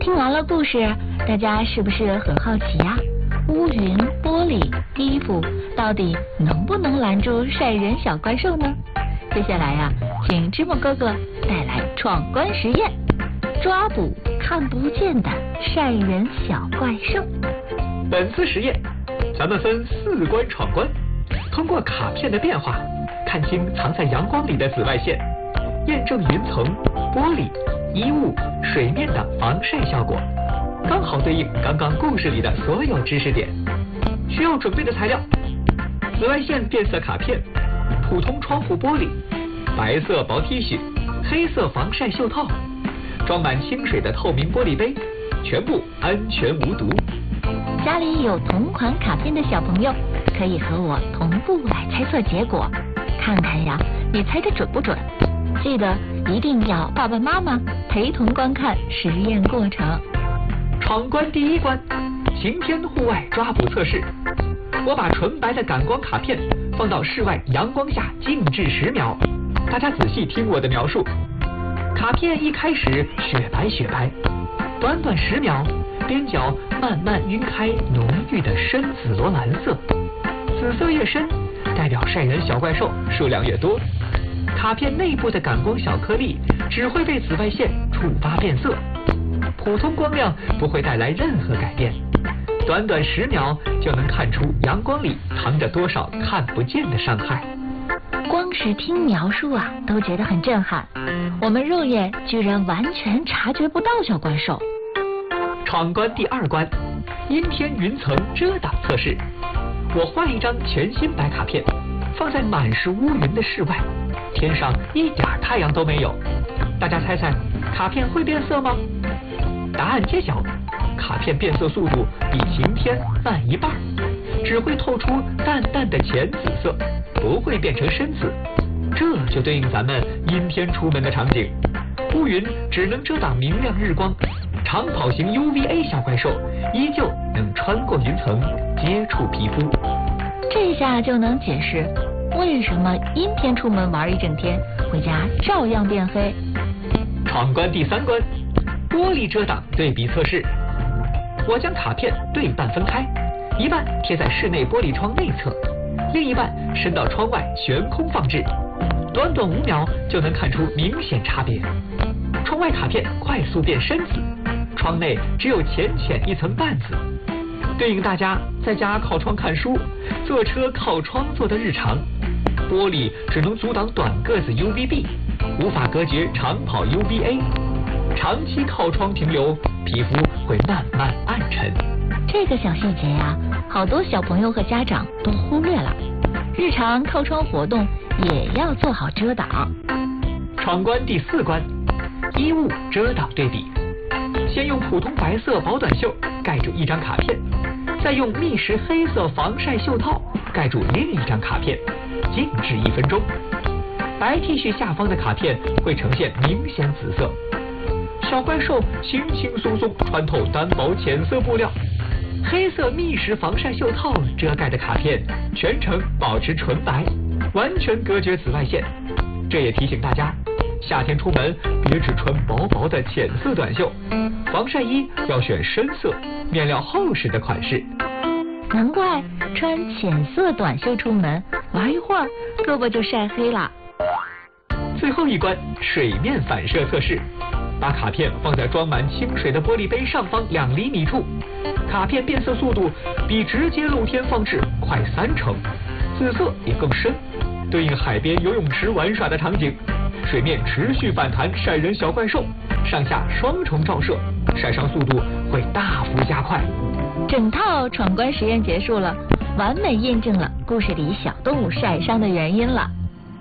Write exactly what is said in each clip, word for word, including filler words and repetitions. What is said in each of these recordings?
听完了故事，大家是不是很好奇呀？乌云、玻璃、衣服到底能不能拦住晒人小怪兽呢？接下来呀、啊，请芝麻哥哥带来闯关实验，抓捕看不见的晒人小怪兽。 本次实验，咱们分四关闯关，通过卡片的变化，看清藏在阳光里的紫外线，验证云层、玻璃、衣物、水面的防晒效果，刚好对应刚刚故事里的所有知识点。需要准备的材料：紫外线变色卡片、普通窗户玻璃、白色薄 T 恤、黑色防晒袖套、装满清水的透明玻璃杯，全部安全无毒。 家里有同款卡片的小朋友，可以和我同步来猜测结果，看看呀，你猜的准不准？记得一定要爸爸妈妈陪同观看实验过程。 闯关第一关，晴天户外抓捕测试。我把纯白的感光卡片放到室外阳光下静置十秒，大家仔细听我的描述。卡片一开始雪白雪白，短短十秒，边角慢慢晕开浓郁的深紫罗兰色，紫色越深，代表晒人小怪兽数量越多。卡片内部的感光小颗粒只会被紫外线触发变色，普通光亮不会带来任何改变。短短十秒就能看出阳光里藏着多少看不见的伤害。 光是听描述啊，都觉得很震撼。我们肉眼居然完全察觉不到小怪兽。 闯关第二关，阴天云层遮挡测试。我换一张全新白卡片，放在满是乌云的室外，天上一点太阳都没有。大家猜猜，卡片会变色吗？答案揭晓，卡片变色速度比晴天慢一半，只会透出淡淡的浅紫色，不会变成深紫。这就对应咱们阴天出门的场景，乌云只能遮挡明亮日光，长跑型 U V A 小怪兽依旧能穿过云层接触皮肤。 这下就能解释为什么阴天出门玩一整天，回家照样变黑。 闯关第三关，玻璃遮挡对比测试。我将卡片对半分开，一半贴在室内玻璃窗内侧，另一半伸到窗外悬空放置。短短五秒就能看出明显差别。窗外卡片快速变深紫，窗内只有浅浅一层淡紫，对应大家在家靠窗看书、坐车靠窗做的日常。玻璃只能阻挡短个子 U V B， 无法隔绝长跑 U V A。长期靠窗停留，皮肤会慢慢暗沉。 这个小细节呀、啊，好多小朋友和家长都忽略了。日常靠窗活动也要做好遮挡。 闯关第四关，衣物遮挡对比。先用普通白色薄短袖盖住一张卡片，再用密实黑色防晒袖套盖住另一张卡片，静置一分钟。白 T 恤下方的卡片会呈现明显紫色。小怪兽轻轻松松穿透单薄浅色布料，黑色密实防晒袖套遮盖的卡片全程保持纯白，完全隔绝紫外线。这也提醒大家，夏天出门别只穿薄薄的浅色短袖，防晒衣要选深色、面料厚实的款式。 难怪穿浅色短袖出门，玩一会儿胳膊就晒黑了。 最后一关，水面反射测试。把卡片放在装满清水的玻璃杯上方两厘米处，卡片变色速度比直接露天放置快三成，紫色也更深，对应海边游泳池玩耍的场景。水面持续反弹晒人小怪兽，上下双重照射，晒伤速度会大幅加快。 整套闯关实验结束了，完美验证了故事里小动物晒伤的原因了。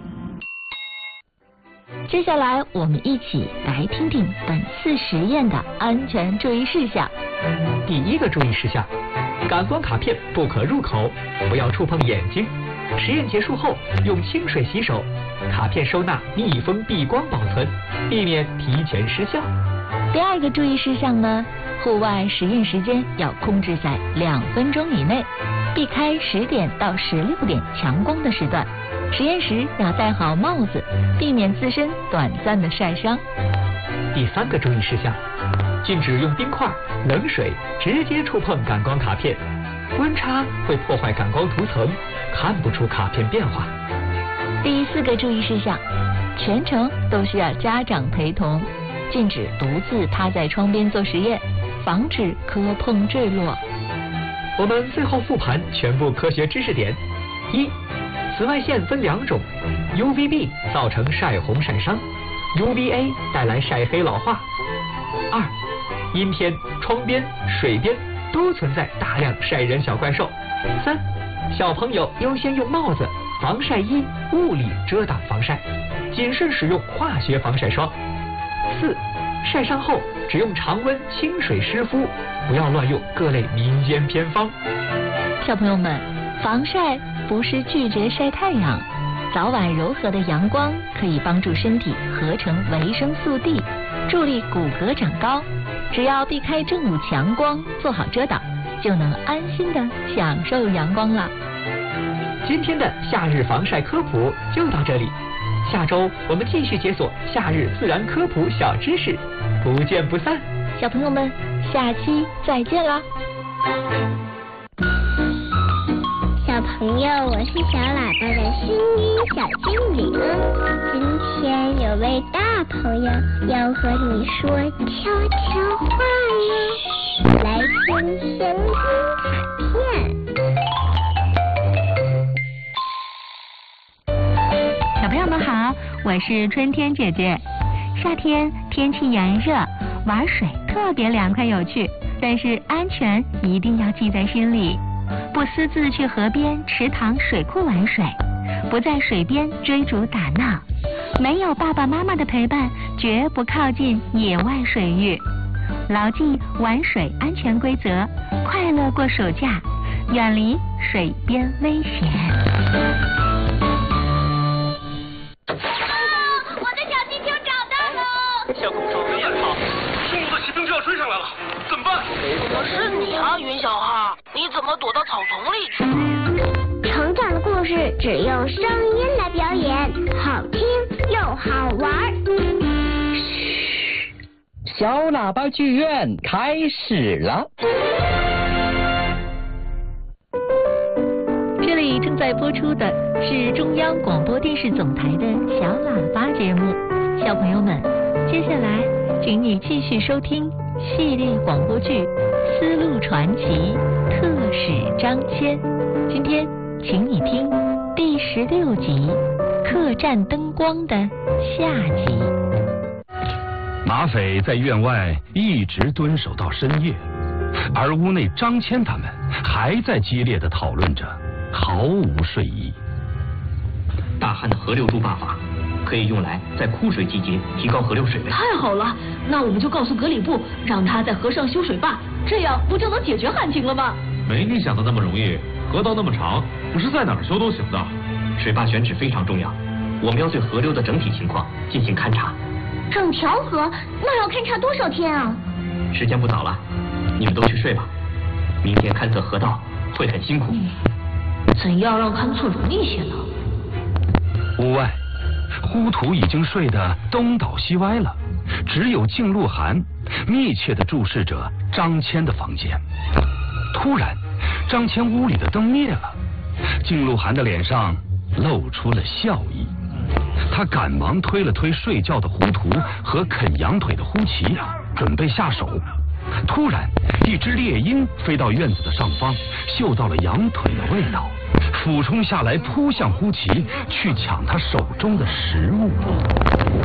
接下来我们一起来听听本次实验的安全注意事项。 第一个注意事项，感光卡片不可入口，不要触碰眼睛。实验结束后用清水洗手，卡片收纳密封闭光保存，避免提前失效。 第二个注意事项呢，户外实验时间要控制在两分钟以内，避开十点到十六点强光的时段。实验时要戴好帽子，避免自身短暂的晒伤。 第三个注意事项， 禁止用冰块、冷水直接触碰感光卡片，温差会破坏感光涂层，看不出卡片变化。 第四个注意事项，全程都需要家长陪同，禁止独自趴在窗边做实验，防止磕碰坠落。 我们最后复盘全部科学知识点：一、紫外线分两种 ，U V B 造成晒红晒伤 ，U V A 带来晒黑老化。二、阴天、窗边、水边都存在大量晒人小怪兽。三、小朋友优先用帽子、防晒衣、物理遮挡防晒，谨慎使用化学防晒霜。四、晒伤后只用常温清水湿敷，不要乱用各类民间偏方。 小朋友们，防晒不是拒绝晒太阳，早晚柔和的阳光可以帮助身体合成维生素 D， 助力骨骼长高。只要避开正午强光，做好遮挡，就能安心的享受阳光了。 今天的夏日防晒科普就到这里，下周我们继续解锁夏日自然科普小知识，不见不散。 小朋友们，下期再见啦！ 小朋友，我是小喇叭的声音小精灵。今天有位大朋友要和你说悄悄话哟，来听声音卡片。 小朋友们好，我是春天姐姐。夏天天气炎热，玩水特别凉快有趣，但是安全一定要记在心里。不私自去河边、池塘、水库玩水，不在水边追逐打闹，没有爸爸妈妈的陪伴，绝不靠近野外水域。牢记玩水安全规则，快乐过暑假，远离水边危险。 小公主你也跑，冲我的骑兵就要追上来了，怎么办？ 可是你啊，云小号，你怎么躲到草丛里去？ 成长的故事只用声音来表演，好听又好玩。 嘘，小喇叭剧院开始了。 这里正在播出的是中央广播电视总台的小喇叭节目，小朋友们。接下来，请你继续收听系列广播剧《丝路传奇》特使张骞。今天，请你听第十六集《客栈灯光》的下集。 马匪在院外一直蹲守到深夜，而屋内张骞他们还在激烈地讨论着，毫无睡意。 大汉的河流筑坝法可以用来在枯水季节提高河流水位。 太好了，那我们就告诉格里布，让他在河上修水坝，这样不就能解决旱情了吗？ 没你想的那么容易，河道那么长，不是在哪儿修都行的。 水坝选址非常重要，我们要对河流的整体情况进行勘察。 整条河那要勘察多少天啊？ 时间不早了，你们都去睡吧。明天勘测河道会很辛苦。 嗯、怎样让勘测容易些呢？ 屋外，呼图已经睡得东倒西歪了，只有靳鹿晗密切地注视着张骞的房间。突然，张骞屋里的灯灭了，靳鹿晗的脸上露出了笑意。他赶忙推了推睡觉的胡图和啃羊腿的呼奇，准备下手。突然，一只猎鹰飞到院子的上方，嗅到了羊腿的味道，俯冲下来扑向呼奇，去抢他手中的食物。